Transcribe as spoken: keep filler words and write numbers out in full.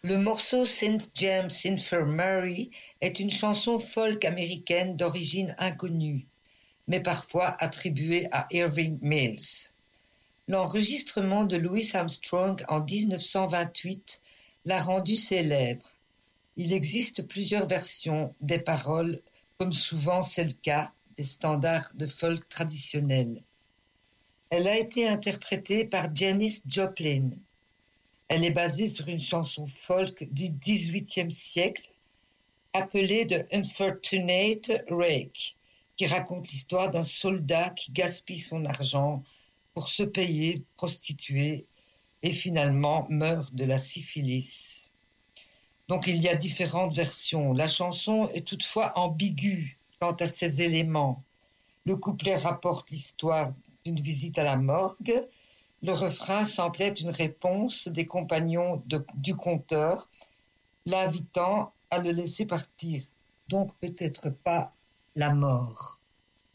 Le morceau Saint James Infirmary est une chanson folk américaine d'origine inconnue, mais parfois attribuée à Irving Mills. L'enregistrement de Louis Armstrong en dix-neuf cent vingt-huit l'a rendu célèbre. Il existe plusieurs versions des paroles, comme souvent c'est le cas des standards de folk traditionnels. Elle a été interprétée par Janis Joplin. Elle est basée sur une chanson folk du dix-huitième siècle appelée The Unfortunate Rake, qui raconte l'histoire d'un soldat qui gaspille son argent pour se payer prostituée et finalement meurt de la syphilis. Donc il y a différentes versions. La chanson est toutefois ambiguë quant à ses éléments. Le couplet rapporte l'histoire d'une visite à la morgue. Le refrain semble être une réponse des compagnons de, du conteur, l'invitant à le laisser partir. Donc peut-être pas la mort.